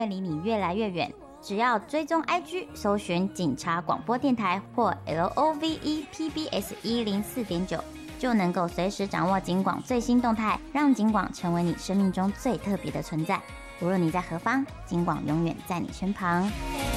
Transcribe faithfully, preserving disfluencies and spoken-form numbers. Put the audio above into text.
离你越来越远。只要追踪 I G 搜寻警察广播电台或 L O V E P B S 一零四点九，就能够随时掌握警广最新动态，让警广成为你生命中最特别的存在。无论你在何方，警广永远在你身旁。